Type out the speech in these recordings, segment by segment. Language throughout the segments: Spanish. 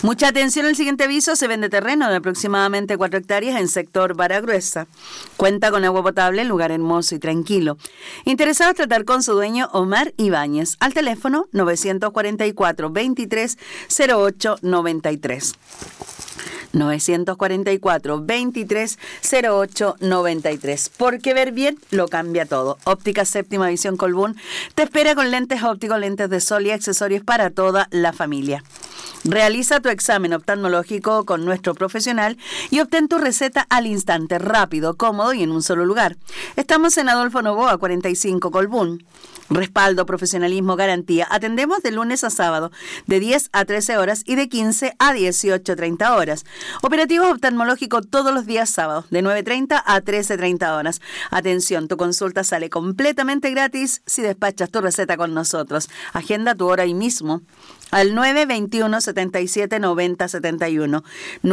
Mucha atención, el siguiente aviso: se vende terreno de aproximadamente 4 hectáreas en sector Baragruesa. Cuenta con agua potable, lugar hermoso y tranquilo. Interesados tratar con su dueño Omar Ibáñez al teléfono 944 23 08 93. 944 23 08 93. Porque ver bien lo cambia todo. Óptica Séptima Visión Colbún te espera con lentes ópticos, lentes de sol y accesorios para toda la familia. Realiza tu examen oftalmológico con nuestro profesional y obtén tu receta al instante, rápido, cómodo y en un solo lugar. Estamos en Adolfo Noboa 45 Colbún. Respaldo, profesionalismo, garantía. Atendemos de lunes a sábado, de 10 a 13 horas y de 15 a 18:30 horas. Operativo oftalmológico todos los días sábados, de 9:30 a 13:30 horas. Atención, tu consulta sale completamente gratis si despachas tu receta con nosotros. Agenda tu hora ahí mismo al 921 77 90 71.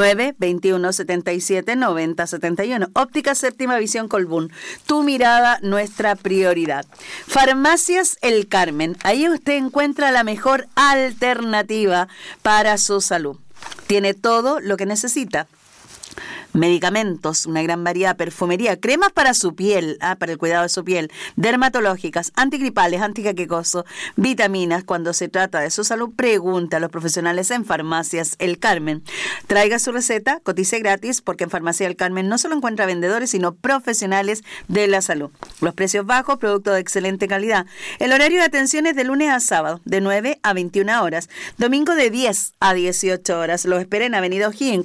921 77 90 71. Óptica Séptima Visión Colbún. Tu mirada, nuestra prioridad. Farmacias El Carmen. Ahí usted encuentra la mejor alternativa para su salud. Tiene todo lo que necesita. Medicamentos, una gran variedad, perfumería, cremas para su piel, para el cuidado de su piel, dermatológicas, antigripales, antijaquecoso, vitaminas. Cuando se trata de su salud, pregunta a los profesionales en Farmacias El Carmen. Traiga su receta, cotice gratis, porque en Farmacia El Carmen no solo encuentra vendedores, sino profesionales de la salud. Los precios bajos, productos de excelente calidad. El horario de atención es de lunes a sábado, de 9 a 21 horas, domingo de 10 a 18 horas. Los espera en Avenida O'Higgins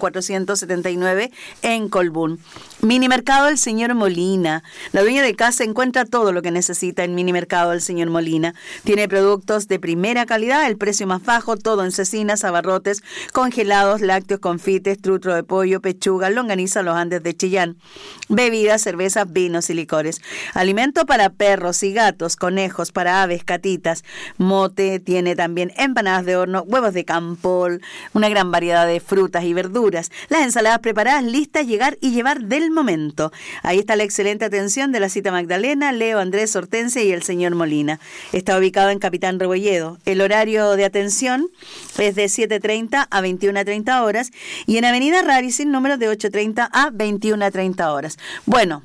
479 en Colbún. Mini Mercado El Señor Molina. La dueña de casa encuentra todo lo que necesita en Mini Mercado El Señor Molina. Tiene productos de primera calidad, el precio más bajo, todo en cecinas, abarrotes, congelados, lácteos, confites, trutro de pollo, pechuga, longaniza, los Andes de Chillán, bebidas, cervezas, vinos y licores. Alimento para perros y gatos, conejos, para aves, catitas, mote, tiene también empanadas de horno, huevos de campol, una gran variedad de frutas y verduras. Las ensaladas preparadas, listas, llegar y llevar del momento. Ahí está la excelente atención de la Cita Magdalena, Leo, Andrés, Hortensia y el señor Molina. Está ubicado en Capitán Rebolledo. El horario de atención es de 7:30 a 21:30 horas y en Avenida Rarisin, número de 8:30 a 21:30 horas. Bueno,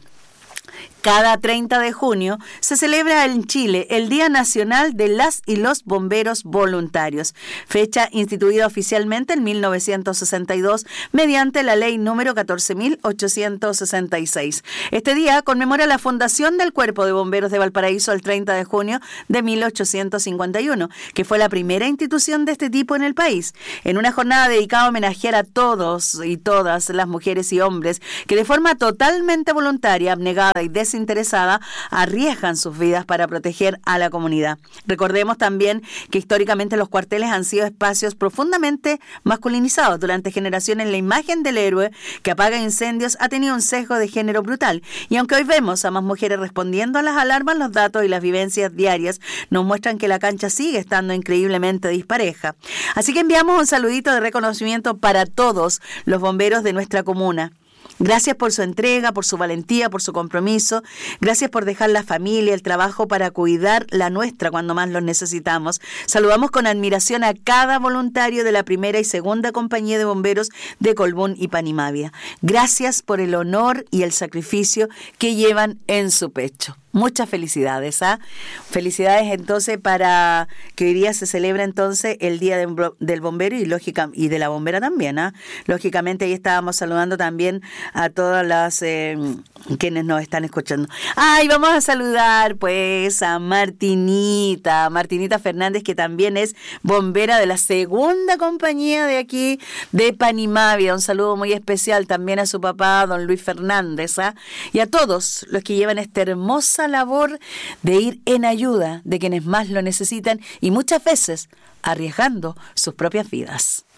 cada 30 de junio se celebra en Chile el Día Nacional de las y los Bomberos Voluntarios, fecha instituida oficialmente en 1962 mediante la ley número 14.866. Este día conmemora la fundación del Cuerpo de Bomberos de Valparaíso el 30 de junio de 1851, que fue la primera institución de este tipo en el país, en una jornada dedicada a homenajear a todos y todas las mujeres y hombres que de forma totalmente voluntaria, abnegada y desinteresada arriesgan sus vidas para proteger a la comunidad. Recordemos también que históricamente los cuarteles han sido espacios profundamente masculinizados. Durante generaciones la imagen del héroe que apaga incendios ha tenido un sesgo de género brutal. Y aunque hoy vemos a más mujeres respondiendo a las alarmas, los datos y las vivencias diarias nos muestran que la cancha sigue estando increíblemente dispareja. Así que enviamos un saludito de reconocimiento para todos los bomberos de nuestra comuna. Gracias por su entrega, por su valentía, por su compromiso. Gracias por dejar la familia, el trabajo para cuidar la nuestra cuando más los necesitamos. Saludamos con admiración a cada voluntario de la primera y segunda compañía de bomberos de Colbún y Panimavia. Gracias por el honor y el sacrificio que llevan en su pecho. Muchas felicidades, Felicidades entonces para que hoy día se celebra entonces el Día del Bombero y de la bombera también, Lógicamente ahí estábamos saludando también a todas las quienes nos están escuchando. Y vamos a saludar pues a Martinita Fernández, que también es bombera de la segunda compañía de aquí de Panimavia. Un saludo muy especial también a su papá, don Luis Fernández, y a todos los que llevan esta hermosa labor de ir en ayuda de quienes más lo necesitan y muchas veces arriesgando sus propias vidas.